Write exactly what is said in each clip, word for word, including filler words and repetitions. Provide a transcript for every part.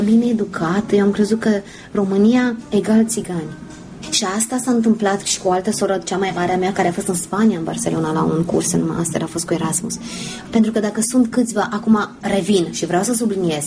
bine educat, eu am crezut că România egal țigani. Și asta s-a întâmplat și cu o altă soră, cea mai mare a mea, care a fost în Spania, în Barcelona, la un curs în master, a fost cu Erasmus. Pentru că dacă sunt câțiva, acum revin și vreau să subliniez,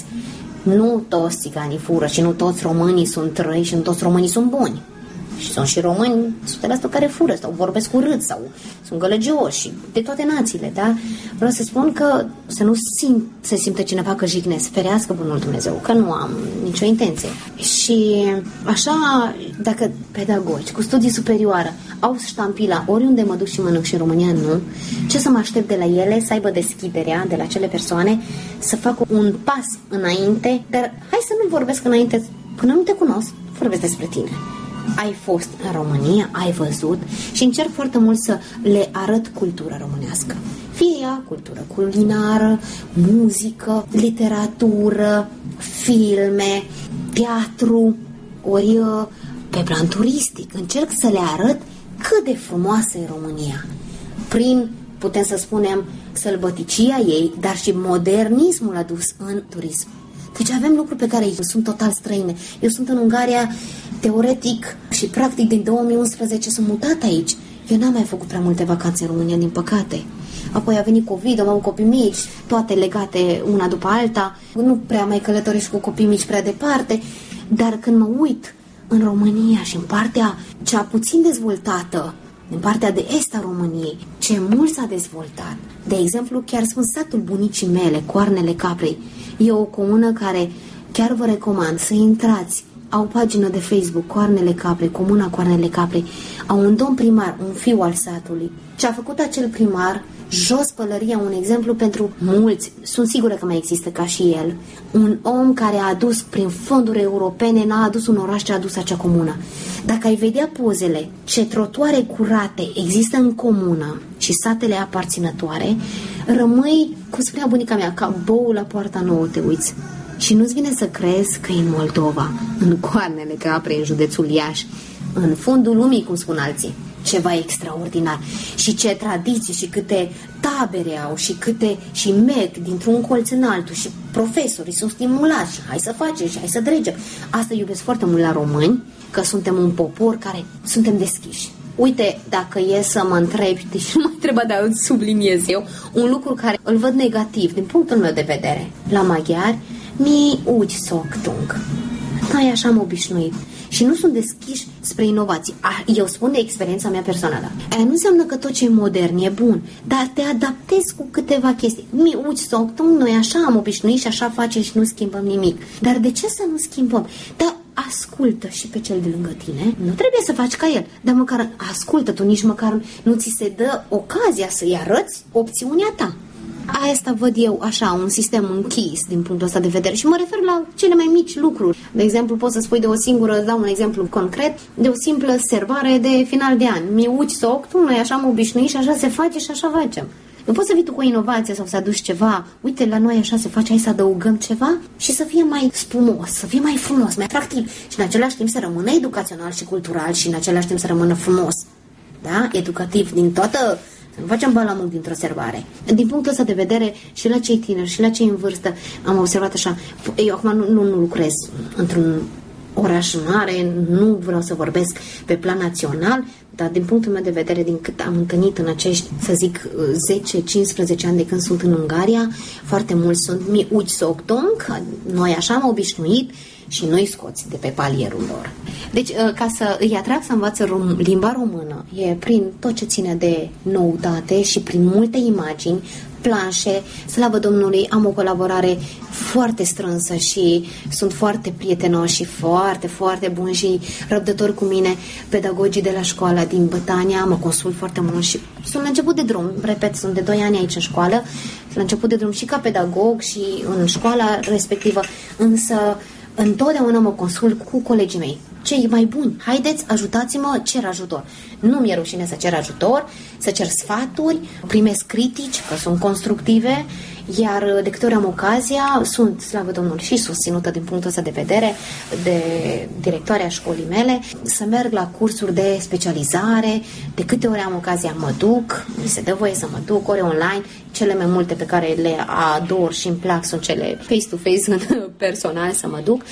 nu toți țiganii fură și nu toți românii sunt răi și nu toți românii sunt buni. Și sunt și români o sută la sută care fură sau vorbesc urât sau sunt gălăgioși de toate națiile, da? Vreau să spun că să nu simt, se simte cineva că jignesc, ferească bunul Dumnezeu, că nu am nicio intenție. Și așa, dacă pedagogi cu studii superioară au ștampila oriunde mă duc și mănânc și în România nu, ce să mă aștept de la ele, să aibă deschiderea de la acele persoane, să facă un pas înainte, dar hai să nu vorbesc înainte, până nu te cunosc, vorbesc despre tine. Ai fost în România, ai văzut și încerc foarte mult să le arăt cultura românească. Fie ea cultură culinară, muzică, literatură, filme, teatru, ori pe plan turistic. Încerc să le arăt cât de frumoasă e România. Prin, putem să spunem, sălbăticia ei, dar și modernismul adus în turism. Deci avem lucruri pe care sunt total străine. Eu sunt în Ungaria teoretic și practic din două mii unsprezece sunt mutat aici. Eu n-am mai făcut prea multe vacanțe în România, din păcate. Apoi a venit COVID, am avut copii mici, toate legate una după alta. Nu prea mai călătorești cu copii mici prea departe. Dar când mă uit în România și în partea cea puțin dezvoltată, în partea de est a României, ce mult s-a dezvoltat. De exemplu, chiar spun satul bunicii mele, Coarnele Caprei. E o comună care chiar vă recomand să intrați. Au pagină de Facebook, Coarnele Caprei, Comuna Coarnele Caprei. Au un domn primar, un fiu al satului. Ce a făcut acel primar, jos pălăria, un exemplu pentru mulți, sunt sigură că mai există ca și el, un om care a adus prin fonduri europene, n-a adus un oraș, ce a adus acea comună. Dacă ai vedea pozele, ce trotuare curate există în comună și satele aparținătoare, rămâi, cum spunea bunica mea, ca bou la poarta nouă, te uiți. Și nu-ți vine să crezi că e în Moldova, în Coarnele Caprei, în județul Iași, în fundul lumii, cum spun alții. Ceva extraordinar. Și ce tradiții și câte tabere au și câte și merg dintr-un colț în altul și profesorii sunt stimulați și hai să facem și hai să dregem. Asta iubesc foarte mult la români, că suntem un popor care suntem deschiși. Uite, dacă e să mă întrebi, deci nu mă întreba, dar subliniez eu, un lucru care îl văd negativ din punctul meu de vedere la maghiari, mi uci soctung. Noi așa am obișnuit. Și nu sunt deschiși spre inovații. Eu spun de experiența mea personală. Aia nu înseamnă că tot ce e modern e bun, dar te adaptezi cu câteva chestii. Mi uci soctung, noi așa am obișnuit și așa facem și nu schimbăm nimic. Dar de ce să nu schimbăm? Dar ascultă și pe cel de lângă tine. Nu trebuie să faci ca el, dar măcar ascultă tu, nici măcar nu ți se dă ocazia să-i arăți opțiunea ta. Asta văd eu așa, un sistem închis din punctul ăsta de vedere și mă refer la cele mai mici lucruri. De exemplu, poți să spui de o singură, dau un exemplu concret, de o simplă servare de final de an. Mi uci soctul, noi așa am obișnuit și așa se face și așa facem. Nu poți să vii tu cu o inovație sau să aduci ceva, uite, la noi așa se face, hai să adăugăm ceva și să fie mai spumos, să fie mai frumos, mai atractiv și în același timp să rămână educațional și cultural și în același timp să rămână frumos, da? Educativ din toată... Să nu facem balamuc dintr-o servare. Din punctul ăsta de vedere, și la cei tineri, și la cei în vârstă, am observat așa, eu acum nu, nu, nu lucrez într-un oraș mare, nu vreau să vorbesc pe plan național, dar din punctul meu de vedere, din cât am întâlnit în acești, să zic, zece cincisprezece ani de când sunt în Ungaria, foarte mulți sunt mi uci soctung, noi așa am obișnuit, și nu-i scoți de pe palierul lor. Deci, ca să îi atrag să învață rom- limba română, e prin tot ce ține de noutate și prin multe imagini, planșe. Slavă Domnului, am o colaborare foarte strânsă și sunt foarte prietenoși și foarte, foarte buni și răbdători cu mine, pedagogii de la școala din Bătania, mă consult foarte mult și sunt la început de drum, repet, sunt de doi ani aici în școală, sunt la început de drum și ca pedagog și în școala respectivă, însă întotdeauna mă consult cu colegii mei. Cei mai buni, haideți, ajutați-mă, cer ajutor. Nu mi-e rușine să cer ajutor, să cer sfaturi, primesc critici, că sunt constructive, Iar de câte ori am ocazia, sunt, slavă Domnului, și susținută din punctul ăsta de vedere de directoarea școlii mele, să merg la cursuri de specializare. De câte ori am ocazia mă duc, mi se dă voie să mă duc, ori online. Cele mai multe pe care le ador și îmi plac sunt cele face-to-face, personal, să mă duc.